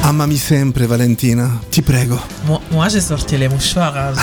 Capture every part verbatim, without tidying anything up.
Amami sempre, Valentina, ti prego. Moi, moi j'ai sorti les mouchoirs. Hein.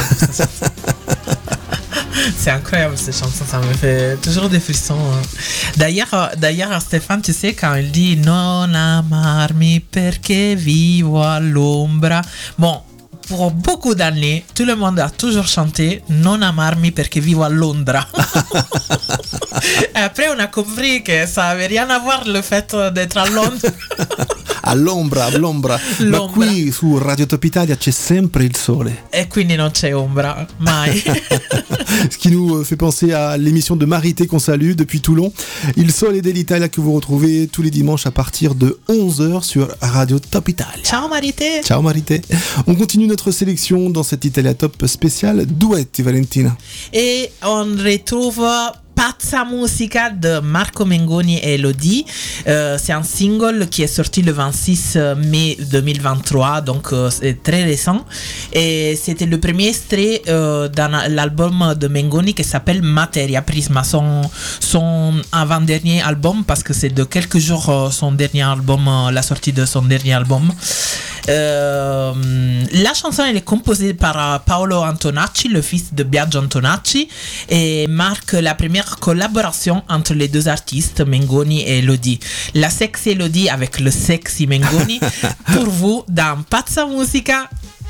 C'est incroyable cette chanson, ça me fait toujours des frissons. D'ailleurs, d'ailleurs Stéphane, tu sais, quand il dit non amarmi perché vivo all'ombra, bon, pour beaucoup d'années, tout le monde a toujours chanté non amarmi perché vivo a Londra. Et après, on a compris que ça n'avait rien à voir le fait d'être à Londres. All'ombra, all'ombra. Ma qui su Radio Top Italia c'è sempre il sole. E quindi non c'è ombra, mai. Ce qui nous fait penser à l'émission de Marité qu'on salue depuis Toulon. Il Sole dell'Italia que vous retrouvez tous les dimanches à partir de onze heures sur Radio Top Italia. Ciao Marité. Ciao Marité. On continue notre sélection dans cette Italia Top spéciale Duetti, Valentina. Et on retrouve Pazza Musica de Marco Mengoni et Elodie. Euh, c'est un single qui est sorti le vingt-six mai deux mille vingt-trois, donc euh, c'est très récent. Et c'était le premier extrait euh, dans l'album de Mengoni qui s'appelle Materia Prisma, son, son avant-dernier album, parce que c'est de quelques jours euh, son dernier album, euh, la sortie de son dernier album. Euh, la chanson elle est composée par Paolo Antonacci, le fils de Biagio Antonacci, et marque la première collaboration entre les deux artistes, Mengoni et Elodie. La sexy Elodie avec le sexy Mengoni pour vous dans Pazza Musica.